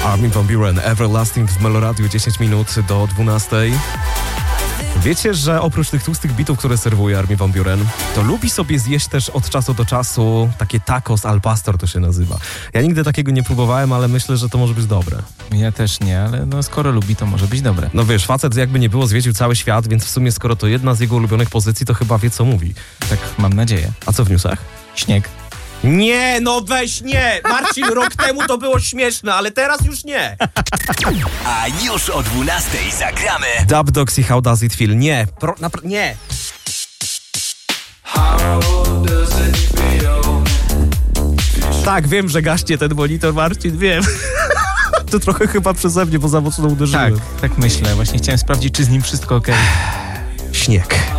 Armin van Buuren, Everlasting w Meloradiu, 10 minut do 12. Wiecie, że oprócz tych tłustych bitów, które serwuje Armin van Buuren, to lubi sobie zjeść też od czasu do czasu takie tacos al pastor to się nazywa. Ja nigdy takiego nie próbowałem, ale myślę, że to może być dobre. Ja też nie, ale no skoro lubi, to może być dobre. No wiesz, facet jakby nie było zwiedził cały świat, więc w sumie skoro to jedna z jego ulubionych pozycji, to chyba wie co mówi. Tak mam nadzieję. A co w newsach? Śnieg. Nie, no weź nie! Marcin, rok temu to było śmieszne, ale teraz już nie. A już o 12 zagramy Dub Dogs i How Does It Feel? Nie, nie. Tak, wiem, że gaśnie ten monitor, Marcin, wiem. To trochę chyba przeze mnie, bo za mocno uderzyłem. Tak myślę. Właśnie chciałem sprawdzić, czy z nim wszystko okej. Śnieg.